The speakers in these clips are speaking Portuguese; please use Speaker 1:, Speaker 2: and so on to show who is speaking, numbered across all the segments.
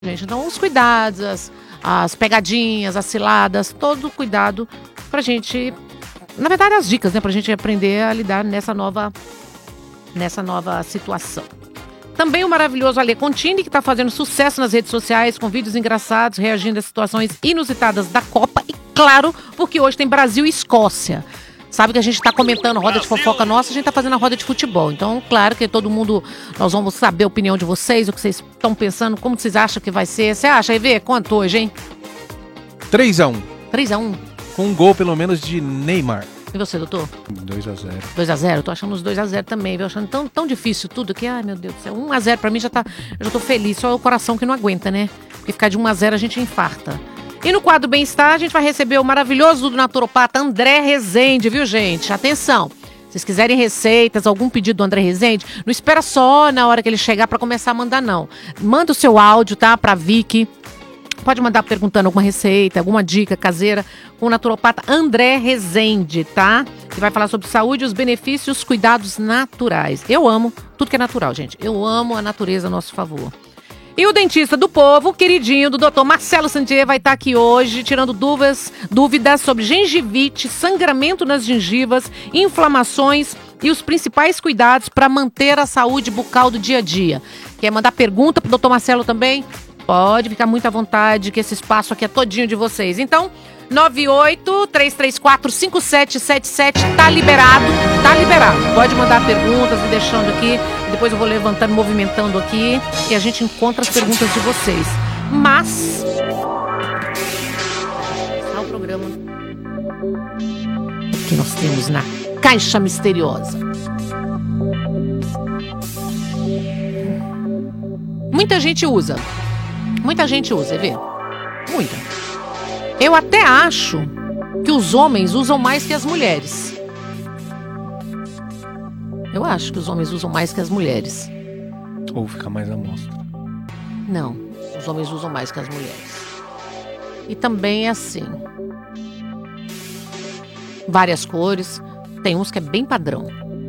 Speaker 1: gente. Então, os cuidados, as pegadinhas, as ciladas, todo cuidado pra gente... Na verdade, as dicas, né? Pra gente aprender a lidar nessa nova situação. Também o maravilhoso Ale Contini, que tá fazendo sucesso nas redes sociais, com vídeos engraçados, reagindo a situações inusitadas da Copa. E claro, porque hoje tem Brasil e Escócia. Sabe que a gente tá comentando roda de fofoca nossa, a gente tá fazendo a roda de futebol. Então, claro que todo mundo, nós vamos saber a opinião de vocês, o que vocês estão pensando, como vocês acham que vai ser. Você acha, EV? Quanto hoje, hein?
Speaker 2: 3-1.
Speaker 1: 3-1.
Speaker 2: Com um gol, pelo menos, de Neymar.
Speaker 1: E você, doutor?
Speaker 2: 2-0.
Speaker 1: 2-0, eu tô achando os 2-0 também, viu? Achando tão difícil tudo que, ai meu Deus do céu, 1-0 pra mim eu já tô feliz, só o coração que não aguenta, né? Porque ficar de 1-0 a gente infarta. E no quadro Bem-Estar a gente vai receber o maravilhoso do naturopata André Rezende, viu gente? Atenção, se vocês quiserem receitas, algum pedido do André Rezende, não espera só na hora que ele chegar pra começar a mandar não. Manda o seu áudio, tá? Pra Vicky. Pode mandar perguntando alguma receita, alguma dica caseira com o naturopata André Rezende, tá? Que vai falar sobre saúde, os benefícios, os cuidados naturais. Eu amo tudo que é natural, gente. Eu amo a natureza a nosso favor. E o dentista do povo, o queridinho do Dr. Marcelo Santier, vai estar aqui hoje tirando dúvidas sobre gengivite, sangramento nas gengivas, inflamações e os principais cuidados para manter a saúde bucal do dia a dia. Quer mandar pergunta pro Dr. Marcelo também? Pode ficar muito à vontade, que esse espaço aqui é todinho de vocês. Então, 98-334-5777, tá liberado. Pode mandar perguntas, me deixando aqui. Depois eu vou levantando, movimentando aqui e a gente encontra as perguntas de vocês. Mas... o programa que nós temos na Caixa Misteriosa. Muita gente usa, vê? Muita. Eu até acho que os homens usam mais que as mulheres. Eu acho que os homens usam mais que as mulheres.
Speaker 2: Ou fica mais à mostra.
Speaker 1: Não, os homens usam mais que as mulheres. E também é assim. Várias cores. Tem uns que é bem padrão.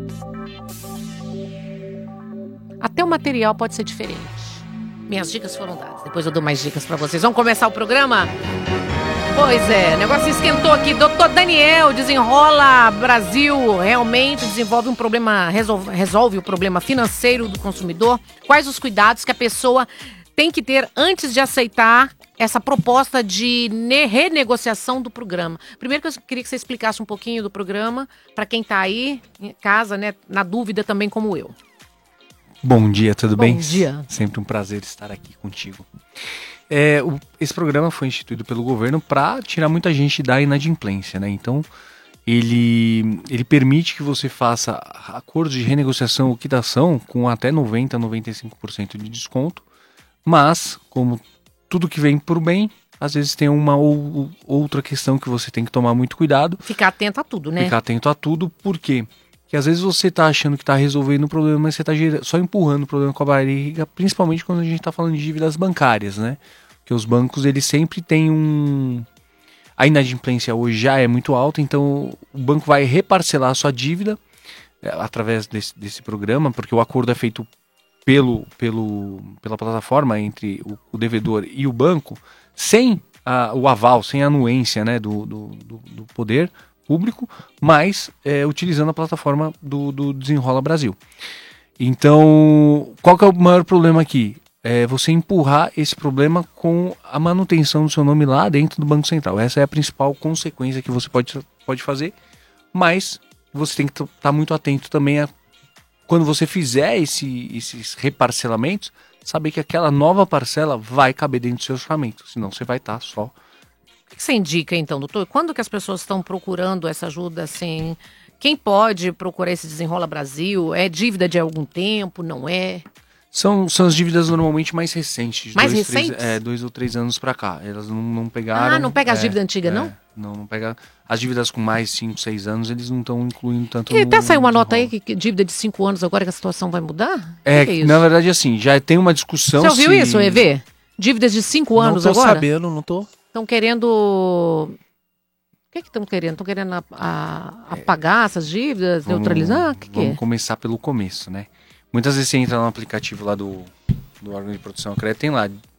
Speaker 1: Até o material pode ser diferente. Minhas dicas foram dadas. Depois eu dou mais dicas pra vocês. Vamos começar o programa? Pois é, o negócio esquentou aqui. Doutor Daniel, Desenrola Brasil realmente desenvolve um problema, resolve o problema financeiro do consumidor. Quais os cuidados que a pessoa tem que ter antes de aceitar essa proposta de renegociação do programa? Primeiro que eu queria que você explicasse um pouquinho do programa, para quem tá aí em casa, né, na dúvida também como eu.
Speaker 2: Bom dia, tudo bem?
Speaker 1: Bom dia.
Speaker 2: Sempre um prazer estar aqui contigo. Esse programa foi instituído pelo governo para tirar muita gente da inadimplência, né? Então, ele permite que você faça acordos de renegociação ou quitação com até 90%, 95% de desconto, mas, como tudo que vem por bem, às vezes tem uma ou outra questão que você tem que tomar muito cuidado.
Speaker 1: Ficar atento a tudo, né?
Speaker 2: Ficar atento a tudo, por quê? Porque às vezes você está achando que está resolvendo o problema, mas você está só empurrando o problema com a barriga, principalmente quando a gente está falando de dívidas bancárias, né? Porque os bancos, eles sempre têm a inadimplência hoje já é muito alta, então o banco vai reparcelar a sua dívida através desse programa, porque o acordo é feito pela plataforma entre o devedor e o banco, sem o aval, sem a anuência, né, do poder público, mas utilizando a plataforma do Desenrola Brasil. Então, qual que é o maior problema aqui? É você empurrar esse problema com a manutenção do seu nome lá dentro do Banco Central. Essa é a principal consequência que você pode fazer, mas você tem que estar muito atento também a, quando você fizer esses reparcelamentos, saber que aquela nova parcela vai caber dentro do seu orçamento, senão você vai estar só.
Speaker 1: O que você indica então, doutor? Quando que as pessoas estão procurando essa ajuda, assim? Quem pode procurar esse Desenrola Brasil? É dívida de algum tempo, não é?
Speaker 2: São as dívidas normalmente mais recentes.
Speaker 1: Mais recentes?
Speaker 2: 2 ou 3 anos pra cá. Elas não pegaram...
Speaker 1: Ah, não pega as dívidas antigas, não?
Speaker 2: Não pega. As dívidas com mais 5, 6 anos, eles não estão incluindo tanto.
Speaker 1: E até saiu uma nota aí que dívida de 5 anos agora que a situação vai mudar? Que é isso?
Speaker 2: Na verdade, assim, já tem uma discussão.
Speaker 1: Você ouviu isso, EV? Dívidas de 5 anos agora?
Speaker 3: Não tô sabendo, não tô.
Speaker 1: Estão querendo... O que estão querendo? Estão querendo apagar essas dívidas, neutralizar? O que
Speaker 2: Vamos começar pelo começo, né? Muitas vezes você entra no aplicativo lá do órgão de produção a crédito, tem lá